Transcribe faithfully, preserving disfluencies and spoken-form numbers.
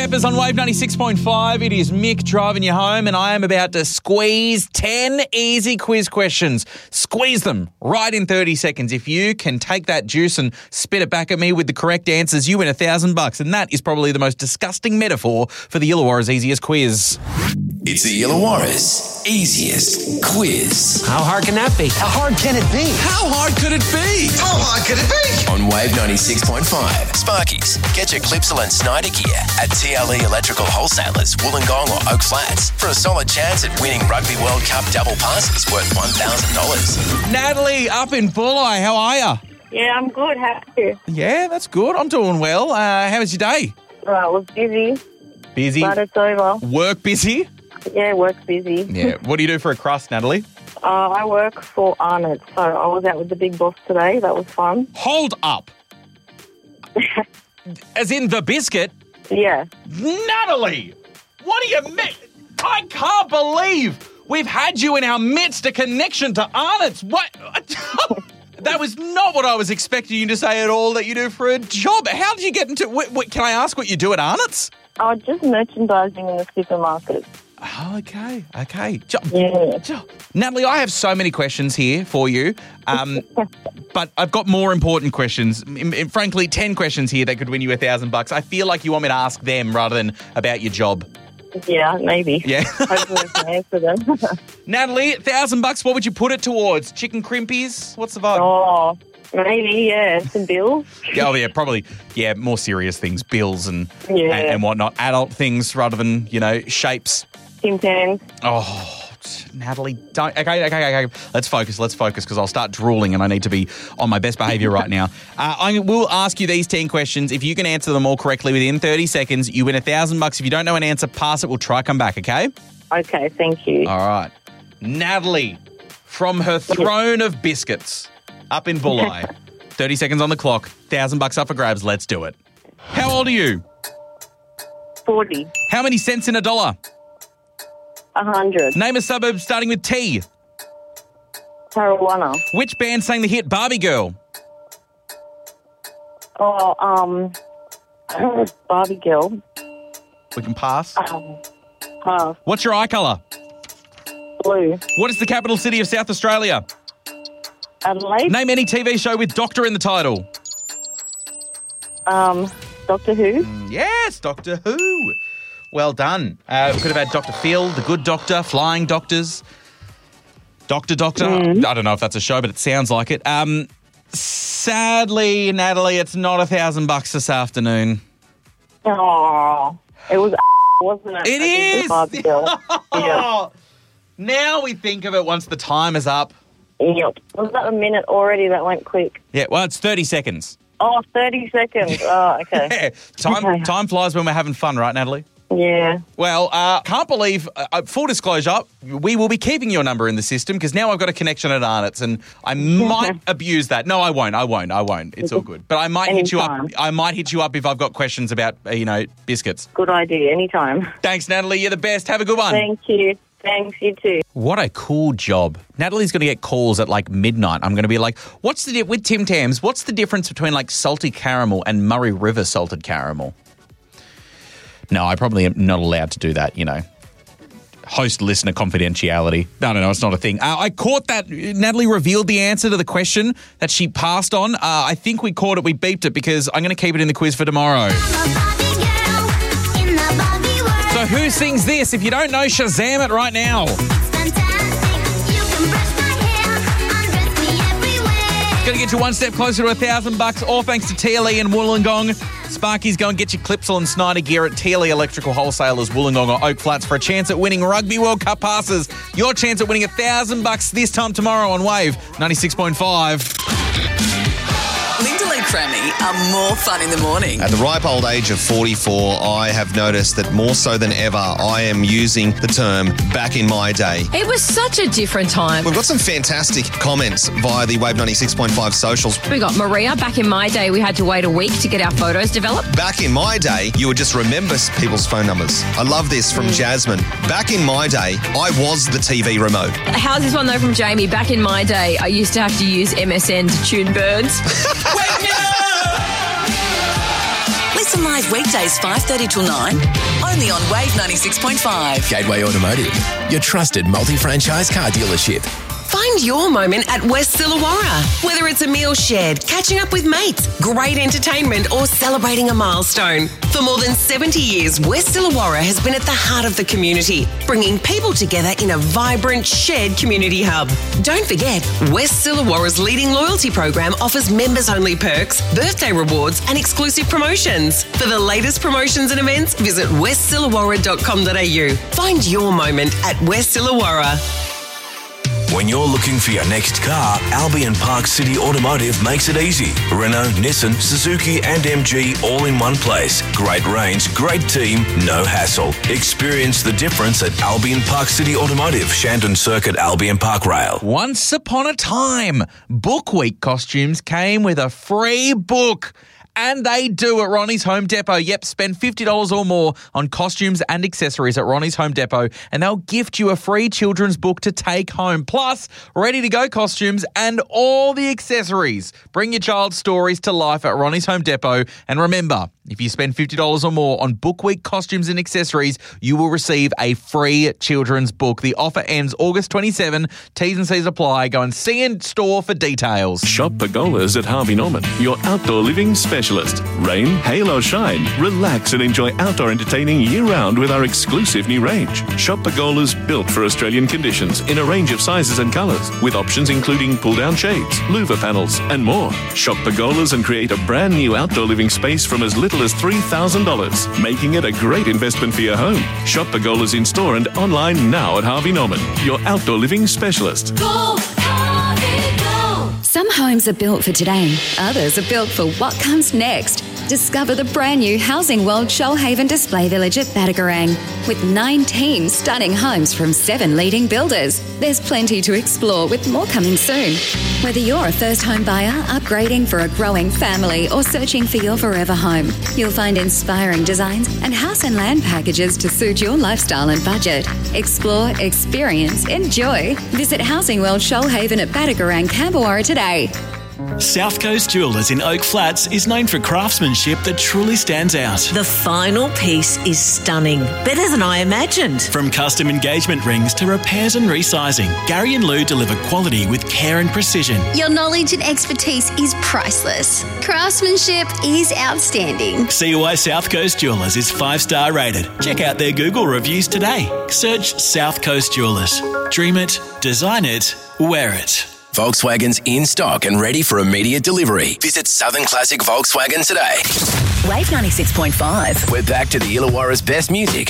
Peppers on Wave ninety-six point five. It is Mick driving you home, and I am about to squeeze ten easy quiz questions. Squeeze them right in thirty seconds. If you can take that juice and spit it back at me with the correct answers, you win a thousand bucks. And that is probably the most disgusting metaphor for the Illawarra's easiest quiz. It's the Illawarra's easiest quiz. How hard can that be? How hard can it be? How hard could it be? How hard could it be? On Wave ninety-six point five. Sparkies, get your Clipsal and Snyder gear at T L E Electrical Wholesalers, Wollongong or Oak Flats for a solid chance at winning Rugby World Cup double passes worth one thousand dollars. Natalie, up in Bulli, how are you? Yeah, I'm good. How are you? Yeah, that's good. I'm doing well. Uh, how was your day? Well, it was busy, Busy? but it's over. Work busy? Yeah, work's busy. Yeah. What do you do for a crust, Natalie? Uh, I work for Arnott, so I was out with the big boss today. That was fun. Hold up. As in the biscuit? Yeah. Natalie, what do you mean? I can't believe we've had you in our midst, a connection to Arnott's. What? That was not what I was expecting you to say at all, that you do for a job. How did you get into what, what, can I ask what you do at Arnott's? I was just merchandising in the supermarket. Oh, okay, okay. Jo- Yeah. Jo- Natalie, I have so many questions here for you, um, but I've got more important questions. In, in, frankly, ten questions here that could win you a thousand bucks. I feel like you want me to ask them rather than about your job. Yeah, maybe. Yeah. Hopefully I can answer them. Natalie, thousand bucks. What would you put it towards? Chicken crimpies? What's the vibe? Oh, maybe, yeah. Some bills. Oh, yeah, probably. Yeah, more serious things, bills and, Yeah. and and whatnot. Adult things rather than, you know, shapes. Tim Tams. Oh, Natalie, don't. Okay, okay, okay. Let's focus. Let's focus because I'll start drooling and I need to be on my best behaviour right now. Uh, I will ask you these ten questions. If you can answer them all correctly within thirty seconds, you win a thousand bucks. If you don't know an answer, pass it. We'll try come back. Okay. Okay, thank you. All right. Natalie, from her throne of biscuits, up in Bulli. thirty seconds on the clock. Thousand bucks up for grabs. Let's do it. How old are you? forty. How many cents in a dollar? A hundred. Name a suburb starting with T. Tarrawanna. Which band sang the hit Barbie Girl? Oh, um, Barbie Girl. We can pass. Um, pass. What's your eye colour? Blue. What is the capital city of South Australia? Adelaide. Name any T V show with Doctor in the title. Um, Doctor Who. Yes, Doctor Who. Well done. Uh, we could have had Doctor Phil, The Good Doctor, Flying Doctors, Doctor Doctor. Mm. I don't know if that's a show, but it sounds like it. Um, sadly, Natalie, it's not a thousand bucks this afternoon. Oh, it was, wasn't it? It I think is. was Barbie Girl. Yeah. Now we think of it once the time is up. Yep. Was that a minute already? That went quick. Yeah, well, it's thirty seconds. Oh, thirty seconds. Oh, okay. Yeah. Time, Okay. time flies when we're having fun, right, Natalie? Yeah. Well, uh, can't believe, uh, full disclosure, we will be keeping your number in the system because now I've got a connection at Arnott's and I might abuse that. No, I won't. I won't. I won't. It's all good. But I might hit you up. Anytime. I might hit you up if I've got questions about, uh, you know, biscuits. Good idea. Anytime. Thanks, Natalie. You're the best. Have a good one. Thank you. Thanks. You too. What a cool job. Natalie's going to get calls at like midnight. I'm going to be like, what's the, di- with Tim Tams, what's the difference between like salty caramel and Murray River salted caramel? No, I probably am not allowed to do that, you know. Host-listener confidentiality. No, no, no, it's not a thing. Uh, I caught that. Natalie revealed the answer to the question that she passed on. Uh, I think we caught it. We beeped it because I'm going to keep it in the quiz for tomorrow. So who sings this? If you don't know, Shazam it right now. Going to get you one step closer to a thousand bucks, all thanks to T L E and Wollongong. Sparky's go and get your Clipsal and Snyder gear at T L E Electrical Wholesalers, Wollongong or Oak Flats for a chance at winning Rugby World Cup passes. Your chance at winning a thousand bucks this time tomorrow on Wave ninety-six point five. Linda and Crammy are more fun in the morning. At the ripe old age of forty-four, I have noticed that more so than ever, I am using the term back in my day. It was such a different time. We've got some fantastic comments via the Wave ninety-six point five socials. We got Maria. Back in my day, we had to wait a week to get our photos developed. Back in my day, you would just remember people's phone numbers. I love this from Jasmine. Back in my day, I was the T V remote. How's this one, though, from Jamie? Back in my day, I used to have to use M S N to tune birds. Listen Live weekdays five thirty till nine, only on Wave ninety-six point five. Gateway Automotive, your trusted multi-franchise car dealership. Find your moment at West Illawarra. Whether it's a meal shared, catching up with mates, great entertainment, or celebrating a milestone. For more than seventy years, West Illawarra has been at the heart of the community, bringing people together in a vibrant, shared community hub. Don't forget, West Illawarra's leading loyalty program offers members-only perks, birthday rewards, and exclusive promotions. For the latest promotions and events, visit west illawarra dot com dot a u. Find your moment at West Illawarra. When you're looking for your next car, Albion Park City Automotive makes it easy. Renault, Nissan, Suzuki and M G all in one place. Great range, great team, no hassle. Experience the difference at Albion Park City Automotive, Shandon Circuit, Albion Park Rail. Once upon a time, Book Week costumes came with a free book. And they do at Ronnie's Home Depot. Yep, spend fifty dollars or more on costumes and accessories at Ronnie's Home Depot, and they'll gift you a free children's book to take home. Plus, ready-to-go costumes and all the accessories. Bring your child's stories to life at Ronnie's Home Depot. And remember, if you spend fifty dollars or more on Book Week costumes and accessories, you will receive a free children's book. The offer ends August twenty-seventh. T's and C's apply. Go and see in store for details. Shop Pergolas at Harvey Norman, your outdoor living specialist. Rain, hail or shine, relax and enjoy outdoor entertaining year-round with our exclusive new range. Shop Pergolas built for Australian conditions in a range of sizes and colours, with options including pull-down shades, louver panels and more. Shop Pergolas and create a brand new outdoor living space from as little as three thousand dollars, making it a great investment for your home. Shop Pergolas in store and online now at Harvey Norman, your outdoor living specialist. Go, Harvey, go! Some homes are built for today, others are built for what comes next. Discover the brand new Housing World Shoalhaven Display Village at Badagarang. With nineteen stunning homes from seven leading builders, there's plenty to explore with more coming soon. Whether you're a first home buyer, upgrading for a growing family or searching for your forever home, you'll find inspiring designs and house and land packages to suit your lifestyle and budget. Explore, experience, enjoy. Visit Housing World Shoalhaven at Badagarang, Camberwara today. South Coast Jewellers in Oak Flats is known for craftsmanship that truly stands out. The final piece is stunning, better than I imagined. From custom engagement rings to repairs and resizing, Gary and Lou deliver quality with care and precision. Your knowledge and expertise is priceless. Craftsmanship is outstanding. See why South Coast Jewellers is five-star rated. Check out their Google reviews today. Search South Coast Jewellers. Dream it, design it, wear it. Volkswagen's in stock and ready for immediate delivery. Visit Southern Classic Volkswagen today. Wave ninety-six point five. We're back to the Illawarra's best music